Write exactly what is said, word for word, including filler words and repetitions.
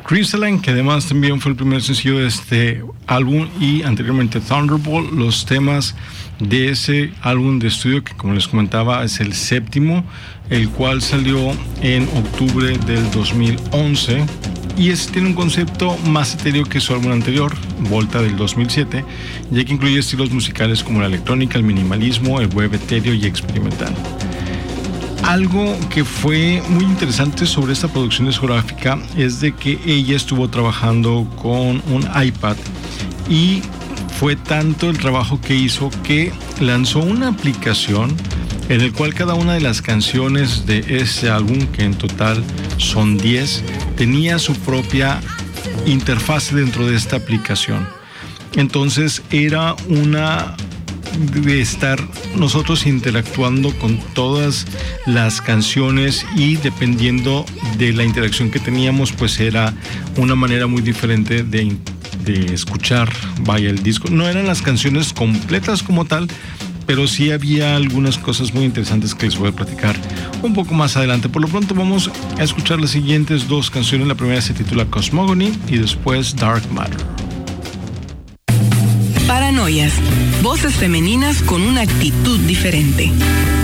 Crystalline, que además también fue el primer sencillo de este álbum, y anteriormente Thunderbolt, los temas de ese álbum de estudio que, como les comentaba, es el séptimo, el cual salió en octubre del dos mil once, y este tiene un concepto más etéreo que su álbum anterior, Volta, del dos mil siete, ya que incluye estilos musicales como la electrónica, el minimalismo, el web etéreo y experimental. Algo que fue muy interesante sobre esta producción discográfica es de que ella estuvo trabajando con un iPad, y fue tanto el trabajo que hizo que lanzó una aplicación en el cual cada una de las canciones de ese álbum, que en total son diez, tenía su propia interfase dentro de esta aplicación. Entonces era una de estar nosotros interactuando con todas las canciones, y dependiendo de la interacción que teníamos, pues era una manera muy diferente de, de escuchar, vaya, el disco. No eran las canciones completas como tal, pero sí había algunas cosas muy interesantes que les voy a platicar un poco más adelante. Por lo pronto vamos a escuchar las siguientes dos canciones. La primera se titula Cosmogony y después Dark Matter. Paranoias, voces femeninas con una actitud diferente.